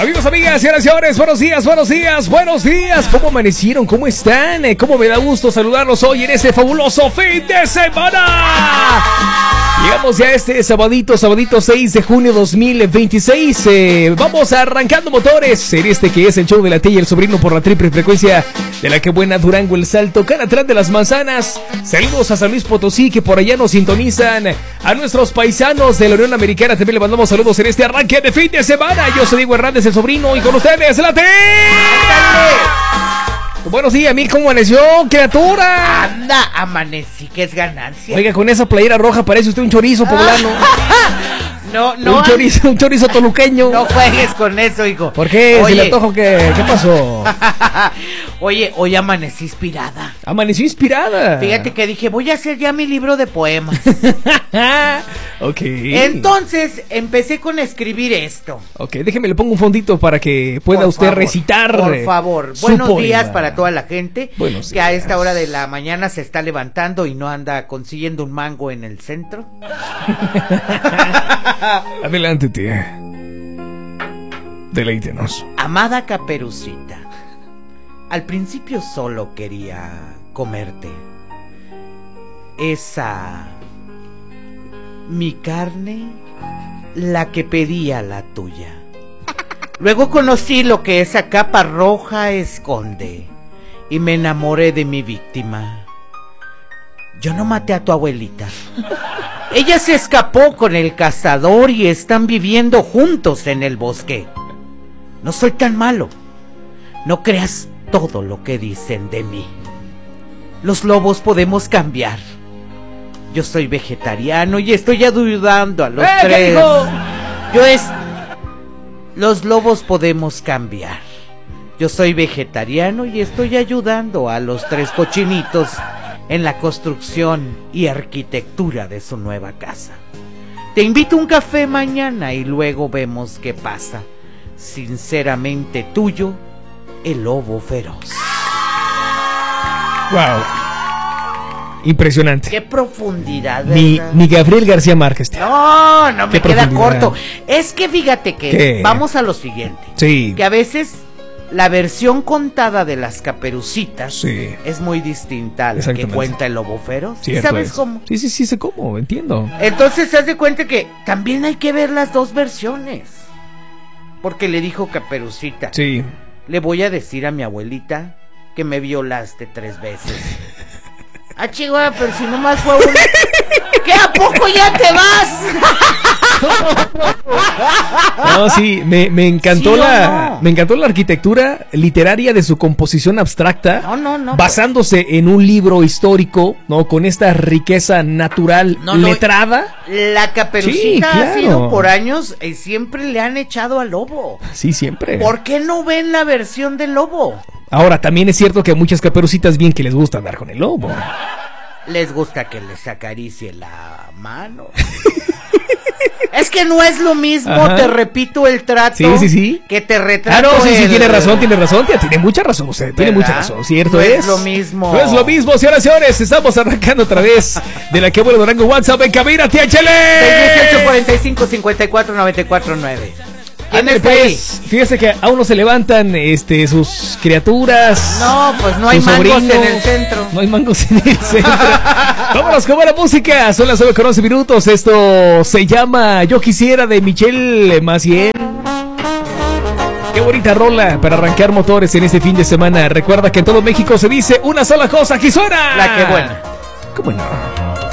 Amigos, amigas, señoras y señores, buenos días, buenos días, buenos días. ¿Cómo amanecieron? ¿Cómo están? ¿Cómo me da gusto saludarlos hoy en este fabuloso fin de semana? Llegamos ya a este sabadito 6 de junio 2026. Vamos arrancando motores en este que es el show de la tía y el sobrino por la triple frecuencia de la que buena Durango, El Salto, Canatlán de las Manzanas. Saludos a San Luis Potosí, que por allá nos sintonizan. A nuestros paisanos de la Unión Americana también le mandamos saludos en este arranque de fin de semana. Yo soy Diego Hernández, el sobrino, y con ustedes la tía. Buenos días, Mir, ¿cómo amaneció, criatura? Anda, amanecí, que es ganancia. Oiga, con esa playera roja parece usted un chorizo poblano. No, un chorizo toluqueño. No juegues con eso, hijo. ¿Por qué? Oye, ¿se le antojo qué pasó? Oye, hoy amanecí inspirada. ¿Amaneció inspirada? Fíjate que dije, voy a hacer ya mi libro de poemas. Ok. Entonces, empecé con escribir esto. Ok, déjeme, le pongo un fondito para que pueda usted recitar. Por favor. Buenos días para toda la gente Buenos que a días. esta hora de la mañana se está levantando y no anda consiguiendo un mango en el centro. Adelante, tía. Deleítenos. Amada Caperucita, al principio solo quería comerte. Esa... mi carne, la que pedía la tuya. Luego conocí lo que esa capa roja esconde y me enamoré de mi víctima. Yo no maté a tu abuelita. Ella se escapó con el cazador y están viviendo juntos en el bosque. No soy tan malo. No creas todo lo que dicen de mí. Los lobos podemos cambiar. Yo soy vegetariano y estoy ayudando a los tres. Los lobos podemos cambiar. Yo soy vegetariano y estoy ayudando a los tres cochinitos en la construcción y arquitectura de su nueva casa. Te invito a un café mañana y luego vemos qué pasa. Sinceramente tuyo, el lobo feroz. Wow. Impresionante. Qué profundidad, Ni Gabriel García Márquez. Tía. No me queda corto. Es que fíjate que ¿Qué? Vamos a lo siguiente. Sí. Que a veces la versión contada de las Caperucitas Sí. es muy distinta a la que Exactamente. cuenta el lobo feroz. Cierto ¿Sabes es. cómo? Sí, sé cómo, entiendo. Entonces se hace cuenta que también hay que ver las dos versiones. Porque le dijo Caperucita, Sí. le voy a decir a mi abuelita que me violaste 3 veces. Ah, Chihuahua, pero si nomás fue una. ¿Qué, a poco ya te vas? No, sí, me encantó ¿Sí o la no? me encantó la arquitectura literaria de su composición abstracta. No. Basándose en un libro histórico, ¿no? Con esta riqueza natural letrada. La Caperucita Sí, claro. ha sido por años, siempre le han echado al lobo. Sí, siempre. ¿Por qué no ven la versión del lobo? Ahora, también es cierto que a muchas caperucitas bien que les gusta andar con el lobo. Les gusta que les acaricie la mano. Es que no es lo mismo, Ajá. te repito el trato. Sí. Que te retrato. Ah, no, sí, tiene razón, tía. Tiene mucha razón usted, tiene mucha razón, ¿cierto? No es lo mismo. No es lo mismo, señoras y señores. Estamos arrancando otra vez de la que vuelve Durango. WhatsApp en cabina, tía Chele. 618-45-54-94-9. ¿Quién Ándale, está ahí? pues, fíjese que aún no se levantan sus criaturas. No, pues no hay su mangos sobrino. en el centro. No hay mangos en el centro. Vámonos con buena música. Son las 9:11 minutos. Esto se llama Yo Quisiera, de Michelle Maciel. Qué bonita rola para arrancar motores en este fin de semana. Recuerda que en todo México se dice una sola cosa. ¡Aquí suena! La que buena. ¿Cómo no?